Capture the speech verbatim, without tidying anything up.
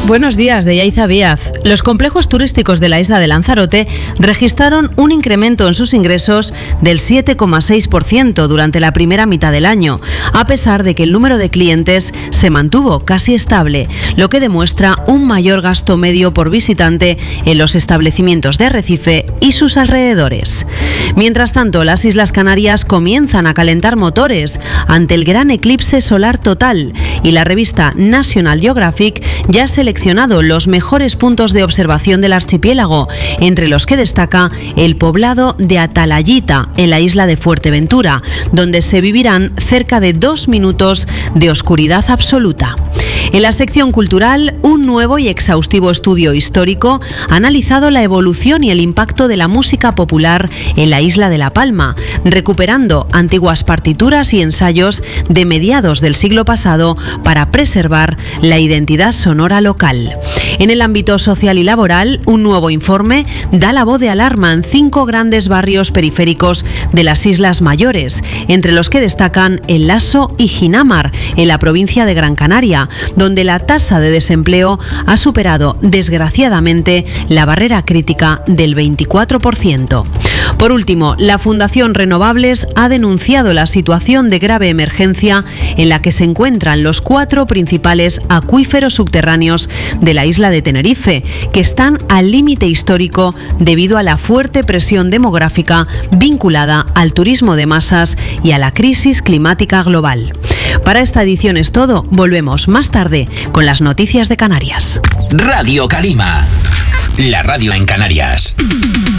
Buenos días, de Yaiza Díaz. Los complejos turísticos de la isla de Lanzarote registraron un incremento en sus ingresos del siete coma seis por ciento durante la primera mitad del año, a pesar de que el número de clientes se mantuvo casi estable, lo que demuestra un mayor gasto medio por visitante en los establecimientos de Arrecife y sus alrededores. Mientras tanto, las Islas Canarias comienzan a calentar motores ante el gran eclipse solar total y la revista National Geographic ya ha seleccionado los mejores puntos de observación del archipiélago, entre los que destaca el poblado de Atalayita, en la isla de Fuerteventura, donde se vivirán cerca de dos minutos de oscuridad absoluta. En la sección cultural, un nuevo y exhaustivo estudio histórico ha analizado la evolución y el impacto de la música popular en la isla de La Palma, recuperando antiguas partituras y ensayos de mediados del siglo pasado para preservar la identidad sonora local. En el ámbito social y laboral, un nuevo informe da la voz de alarma en cinco grandes barrios periféricos de las Islas Mayores, entre los que destacan El Lasso y Ginamar, en la provincia de Gran Canaria, donde la tasa de desempleo ha superado, desgraciadamente, la barrera crítica del veinticuatro por ciento. Por último, la Fundación Renovables ha denunciado la situación de grave emergencia en la que se encuentran los cuatro principales acuíferos subterráneos de la isla de Tenerife, que están al límite histórico debido a la fuerte presión demográfica vinculada al turismo de masas y a la crisis climática global. Para esta edición es todo. Volvemos más tarde con las noticias de Canarias. Radio Calima, la radio en Canarias.